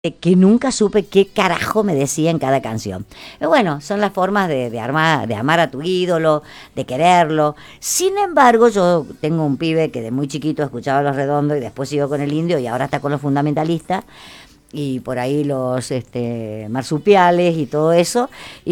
que nunca supe qué carajo me decía en cada canción. Pero bueno, son las formas de amar a tu ídolo, de quererlo. Sin embargo, yo tengo un pibe que de muy chiquito escuchaba Los Redondos y después siguió con el Indio y ahora está con los Fundamentalistas y por ahí los marsupiales y todo eso.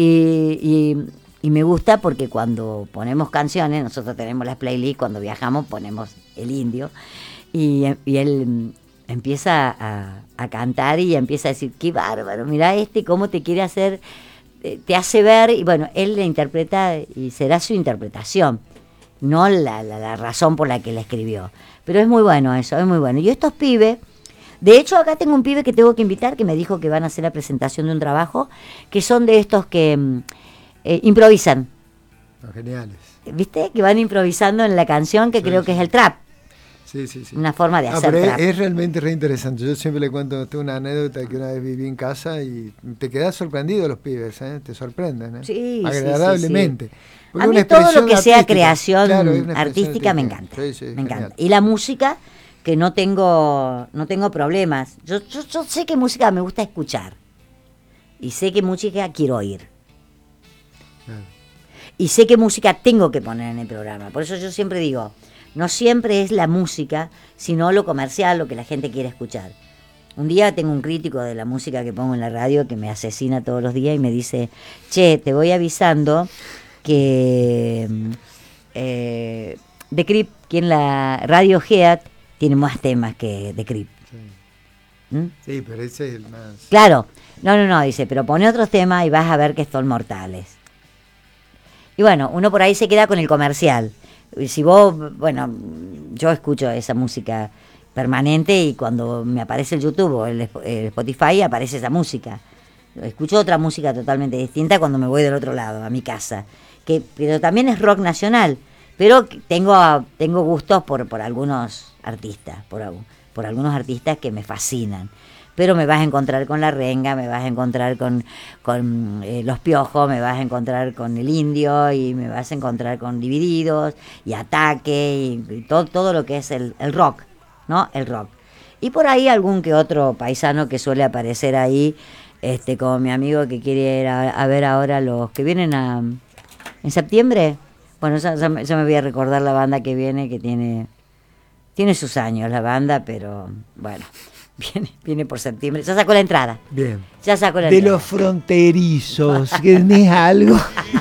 Y me gusta porque cuando ponemos canciones, nosotros tenemos las playlists, cuando viajamos ponemos el Indio y él empieza a cantar y empieza a decir, qué bárbaro, mirá cómo te quiere hacer, te hace ver, y bueno, él le interpreta y será su interpretación, no la razón por la que la escribió. Pero es muy bueno eso, es muy bueno. Y estos pibes, de hecho acá tengo un pibe que tengo que invitar, que me dijo que van a hacer la presentación de un trabajo, que son de estos que improvisan. Los geniales. ¿Viste? Que van improvisando en la canción, que sí, creo que es el trap. Sí, sí, sí. Una forma de hacer pero trap. Es realmente re interesante. Yo siempre le cuento una anécdota que una vez viví en casa y te quedás sorprendido los pibes, ¿eh? Te sorprenden, ¿eh? Sí, agradablemente. Sí, sí. A mí todo lo que sea creación artística me encanta. Sí, sí, me encanta. Y la música, que no tengo problemas. Yo sé qué música me gusta escuchar. Y sé qué música quiero oír. Claro. Y sé qué música tengo que poner en el programa. Por eso yo siempre digo, no siempre es la música, sino lo comercial, lo que la gente quiere escuchar. Un día tengo un crítico de la música que pongo en la radio que me asesina todos los días y me dice, che, te voy avisando que The Creep, que en la radio Head tiene más temas que The Creep. Sí. Sí, pero ese es el más... Claro, no, dice, pero pone otros temas y vas a ver que son mortales. Y bueno, uno por ahí se queda con el comercial. Si vos, bueno, yo escucho esa música permanente y cuando me aparece el YouTube o el Spotify aparece esa música. Escucho otra música totalmente distinta cuando me voy del otro lado, a mi casa. Pero también es rock nacional, pero tengo gustos por algunos artistas, por algunos artistas que me fascinan. Pero me vas a encontrar con La Renga, me vas a encontrar con Los Piojos, me vas a encontrar con El Indio y me vas a encontrar con Divididos y Ataque y todo lo que es el rock, ¿no? El rock. Y por ahí algún que otro paisano que suele aparecer ahí, como mi amigo que quiere ir a ver ahora los que vienen en septiembre. Bueno, ya me voy a recordar la banda que viene, que tiene sus años la banda, pero bueno... Viene por septiembre. Ya sacó la entrada. Bien. Ya sacó la entrada. De los fronterizos, ¿tenés algo?